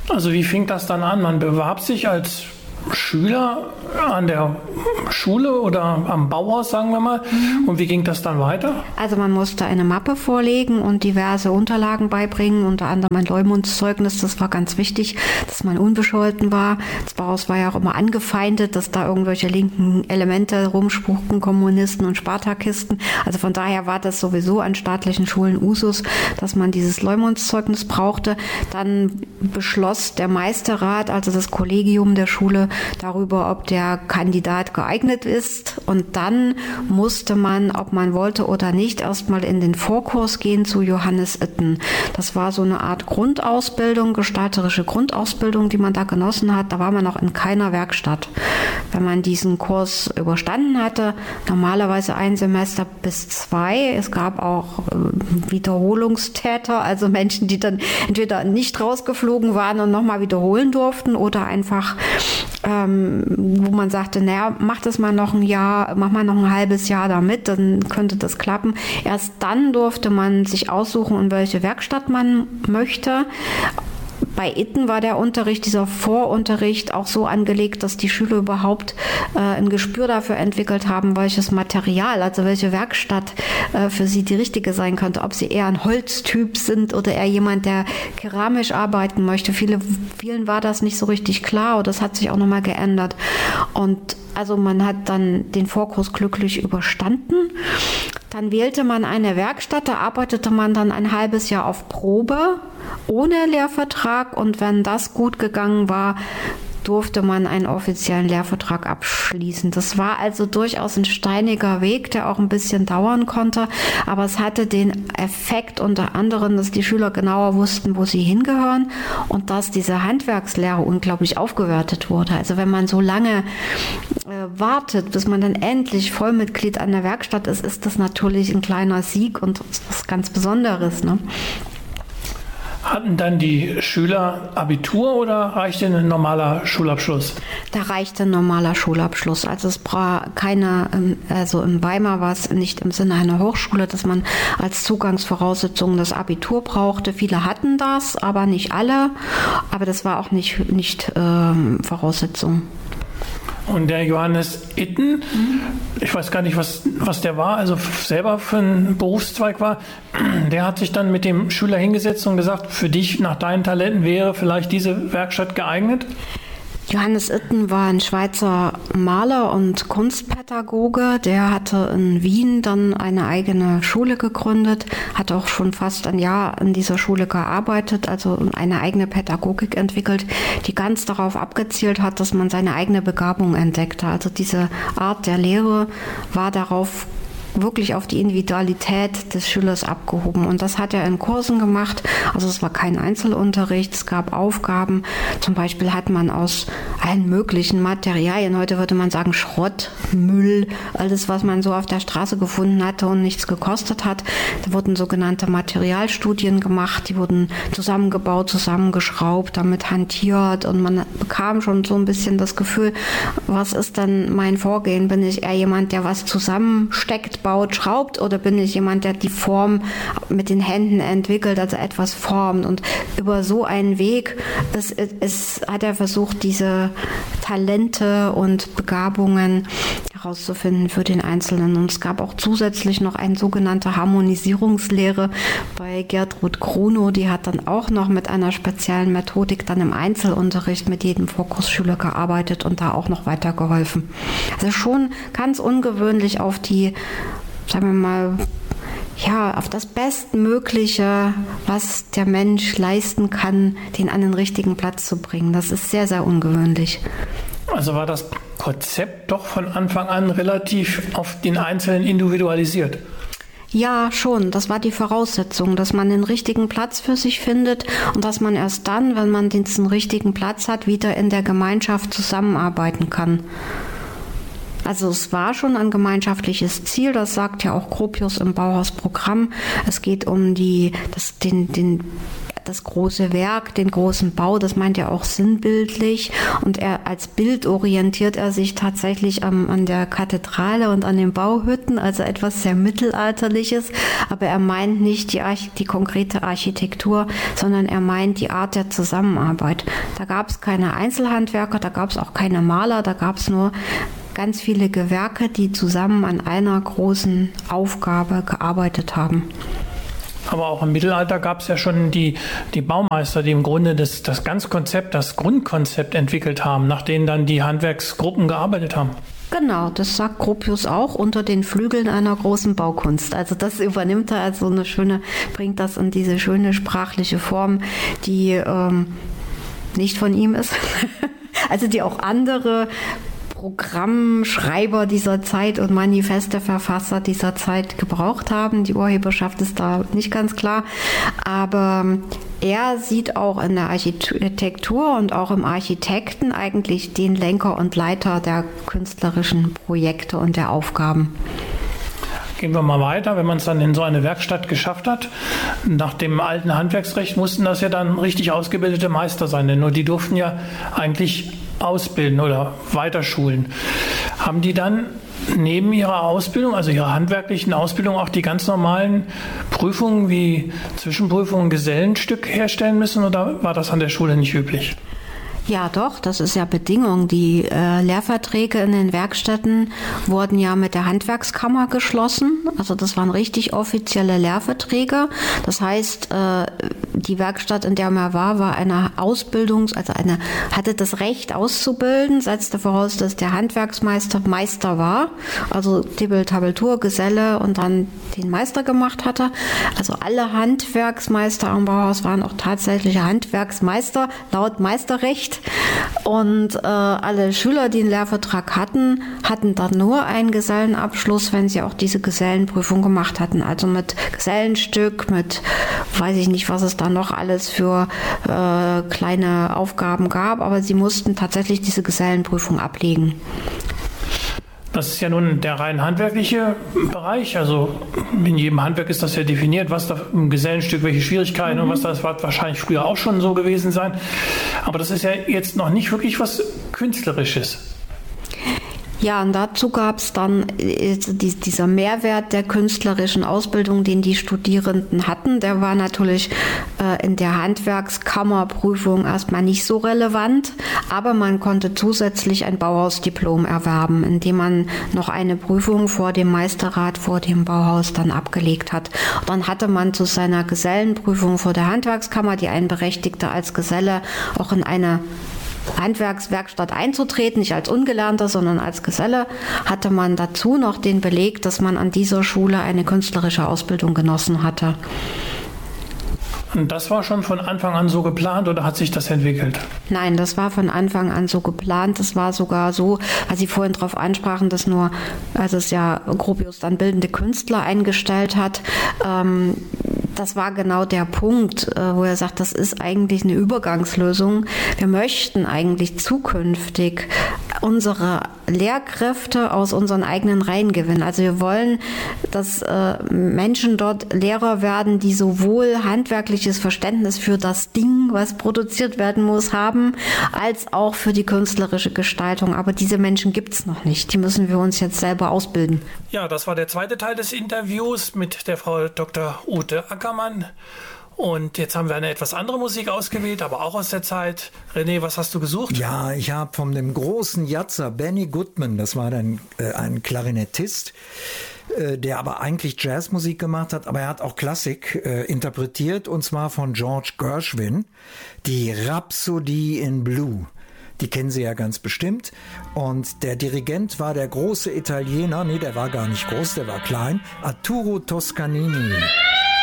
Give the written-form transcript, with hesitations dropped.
Also wie fing das dann an? Man bewarb sich als Schüler an der Schule oder am Bauhaus, sagen wir mal. Und wie ging das dann weiter? Also man musste eine Mappe vorlegen und diverse Unterlagen beibringen, unter anderem ein Leumundszeugnis. Das war ganz wichtig, dass man unbescholten war. Das Bauhaus war ja auch immer angefeindet, dass da irgendwelche linken Elemente rumspruchten, Kommunisten und Spartakisten. Also von daher war das sowieso an staatlichen Schulen Usus, dass man dieses Leumundszeugnis brauchte. Dann beschloss der Meisterrat, also das Kollegium der Schule, darüber, ob der Kandidat geeignet ist. Und dann musste man, ob man wollte oder nicht, erstmal in den Vorkurs gehen zu Johannes Itten. Das war so eine Art Grundausbildung, gestalterische Grundausbildung, die man da genossen hat. Da war man noch in keiner Werkstatt. Wenn man diesen Kurs überstanden hatte, normalerweise ein Semester bis 2. Es gab auch Wiederholungstäter, also Menschen, die dann entweder nicht rausgeflogen waren und nochmal wiederholen durften oder einfach wo man sagte, naja, mach das mal noch ein Jahr, mach mal noch ein halbes Jahr damit, dann könnte das klappen. Erst dann durfte man sich aussuchen, in welche Werkstatt man möchte. Bei Itten war der Unterricht, dieser Vorunterricht auch so angelegt, dass die Schüler überhaupt ein Gespür dafür entwickelt haben, welches Material, also welche Werkstatt für sie die richtige sein könnte. Ob sie eher ein Holztyp sind oder eher jemand, der keramisch arbeiten möchte. Vielen war das nicht so richtig klar und das hat sich auch nochmal geändert. Und also man hat dann den Vorkurs glücklich überstanden. Dann wählte man eine Werkstatt, da arbeitete man dann ein halbes Jahr auf Probe, ohne Lehrvertrag. Und wenn das gut gegangen war, durfte man einen offiziellen Lehrvertrag abschließen. Das war also durchaus ein steiniger Weg, der auch ein bisschen dauern konnte. Aber es hatte den Effekt unter anderem, dass die Schüler genauer wussten, wo sie hingehören und dass diese Handwerkslehre unglaublich aufgewertet wurde. Also wenn man so lange wartet, bis man dann endlich Vollmitglied an der Werkstatt ist, ist das natürlich ein kleiner Sieg und was ganz Besonderes, ne? Hatten dann die Schüler Abitur oder reichte ein normaler Schulabschluss? Da reichte ein normaler Schulabschluss. Also es braucht also in Weimar war es nicht im Sinne einer Hochschule, dass man als Zugangsvoraussetzung das Abitur brauchte. Viele hatten das, aber nicht alle. Aber das war auch nicht Voraussetzung. Und der Johannes Itten, ich weiß gar nicht, was der war, also selber für einen Berufszweig war, der hat sich dann mit dem Schüler hingesetzt und gesagt, für dich nach deinen Talenten wäre vielleicht diese Werkstatt geeignet? Johannes Itten war ein Schweizer Maler und Kunstpädagoge. Der hatte in Wien dann eine eigene Schule gegründet, hat auch schon fast ein Jahr in dieser Schule gearbeitet, also eine eigene Pädagogik entwickelt, die ganz darauf abgezielt hat, dass man seine eigene Begabung entdeckte. Also diese Art der Lehre war darauf wirklich auf die Individualität des Schülers abgehoben. Und das hat er in Kursen gemacht. Also es war kein Einzelunterricht, es gab Aufgaben. Zum Beispiel hat man aus allen möglichen Materialien, heute würde man sagen Schrott, Müll, alles, was man so auf der Straße gefunden hatte und nichts gekostet hat. Da wurden sogenannte Materialstudien gemacht, die wurden zusammengebaut, zusammengeschraubt, damit hantiert und man bekam schon so ein bisschen das Gefühl, was ist denn mein Vorgehen? Bin ich eher jemand, der was zusammensteckt, baut, schraubt, oder bin ich jemand, der die Form mit den Händen entwickelt, also etwas formt? Und über so einen Weg hat er versucht, diese Talente und Begabungen herauszufinden für den Einzelnen. Und es gab auch zusätzlich noch eine sogenannte Harmonisierungslehre bei Gertrud Krono, die hat dann auch noch mit einer speziellen Methodik dann im Einzelunterricht mit jedem Fokusschüler gearbeitet und da auch noch weitergeholfen. Also schon ganz ungewöhnlich auf die, sagen wir mal, ja, auf das Bestmögliche, was der Mensch leisten kann, den an den richtigen Platz zu bringen. Das ist sehr, sehr ungewöhnlich. Also war das Konzept doch von Anfang an relativ auf den Einzelnen individualisiert? Ja, schon. Das war die Voraussetzung, dass man den richtigen Platz für sich findet und dass man erst dann, wenn man diesen richtigen Platz hat, wieder in der Gemeinschaft zusammenarbeiten kann. Also es war schon ein gemeinschaftliches Ziel, das sagt ja auch Gropius im Bauhausprogramm. Es geht um den das große Werk, den großen Bau, das meint er auch sinnbildlich. Und er als Bild orientiert er sich tatsächlich an der Kathedrale und an den Bauhütten, also etwas sehr Mittelalterliches. Aber er meint nicht die konkrete Architektur, sondern er meint die Art der Zusammenarbeit. Da gab es keine Einzelhandwerker, da gab es auch keine Maler, da gab es nur ganz viele Gewerke, die zusammen an einer großen Aufgabe gearbeitet haben. Aber auch im Mittelalter gab es ja schon die Baumeister, die im Grunde das Grundkonzept entwickelt haben, nach denen dann die Handwerksgruppen gearbeitet haben. Genau, das sagt Gropius auch, unter den Flügeln einer großen Baukunst. Also das übernimmt er als bringt das in diese schöne sprachliche Form, die nicht von ihm ist. Also die auch andere Programmschreiber dieser Zeit und Manifesteverfasser dieser Zeit gebraucht haben. Die Urheberschaft ist da nicht ganz klar, aber er sieht auch in der Architektur und auch im Architekten eigentlich den Lenker und Leiter der künstlerischen Projekte und der Aufgaben. Gehen wir mal weiter, wenn man es dann in so eine Werkstatt geschafft hat. Nach dem alten Handwerksrecht mussten das ja dann richtig ausgebildete Meister sein, denn nur die durften ja eigentlich ausbilden oder weiterschulen. Haben die dann neben ihrer Ausbildung, also ihrer handwerklichen Ausbildung, auch die ganz normalen Prüfungen wie Zwischenprüfungen, Gesellenstück herstellen müssen oder war das an der Schule nicht üblich? Ja, doch, das ist ja Bedingung. Die Lehrverträge in den Werkstätten wurden ja mit der Handwerkskammer geschlossen. Also das waren richtig offizielle Lehrverträge. Das heißt, die Werkstatt, in der man war eine hatte das Recht auszubilden, setzte voraus, dass der Handwerksmeister Meister war, also Tibbel, Tabeltur, Geselle und dann den Meister gemacht hatte. Also alle Handwerksmeister am Bauhaus waren auch tatsächliche Handwerksmeister laut Meisterrecht. Und alle Schüler, die einen Lehrvertrag hatten dann nur einen Gesellenabschluss, wenn sie auch diese Gesellenprüfung gemacht hatten. Also mit Gesellenstück, mit weiß ich nicht, was es da noch alles für kleine Aufgaben gab, aber sie mussten tatsächlich diese Gesellenprüfung ablegen. Das ist ja nun der rein handwerkliche Bereich. Also in jedem Handwerk ist das ja definiert, was da im Gesellenstück, welche Schwierigkeiten und was das wird wahrscheinlich früher auch schon so gewesen sein. Aber das ist ja jetzt noch nicht wirklich was Künstlerisches. Ja, und dazu gab es dann dieser Mehrwert der künstlerischen Ausbildung, den die Studierenden hatten. Der war natürlich in der Handwerkskammerprüfung erstmal nicht so relevant, aber man konnte zusätzlich ein Bauhausdiplom erwerben, indem man noch eine Prüfung vor dem Meisterrat, vor dem Bauhaus dann abgelegt hat. Und dann hatte man zu seiner Gesellenprüfung vor der Handwerkskammer, die einen berechtigte als Geselle auch in eine Handwerkswerkstatt einzutreten, nicht als Ungelernter, sondern als Geselle, hatte man dazu noch den Beleg, dass man an dieser Schule eine künstlerische Ausbildung genossen hatte. Und das war schon von Anfang an so geplant oder hat sich das entwickelt? Nein, das war von Anfang an so geplant. Das war sogar so, weil Sie vorhin darauf ansprachen, dass als es ja Gropius dann bildende Künstler eingestellt hat, das war genau der Punkt, wo er sagt, das ist eigentlich eine Übergangslösung. Wir möchten eigentlich zukünftig unsere Lehrkräfte aus unseren eigenen Reihen gewinnen. Also wir wollen, dass Menschen dort Lehrer werden, die sowohl handwerkliches Verständnis für das Ding, was produziert werden muss, haben, als auch für die künstlerische Gestaltung. Aber diese Menschen gibt es noch nicht. Die müssen wir uns jetzt selber ausbilden. Ja, das war der zweite Teil des Interviews mit der Frau Dr. Ute Ackermann. Und jetzt haben wir eine etwas andere Musik ausgewählt, aber auch aus der Zeit. René, was hast du gesucht? Ja, ich habe von dem großen Jazzer Benny Goodman, das war dann ein Klarinettist, der aber eigentlich Jazzmusik gemacht hat, aber er hat auch Klassik interpretiert, und zwar von George Gershwin, die Rhapsodie in Blue. Die kennen Sie ja ganz bestimmt. Und der Dirigent war der große Italiener, der war gar nicht groß, der war klein, Arturo Toscanini.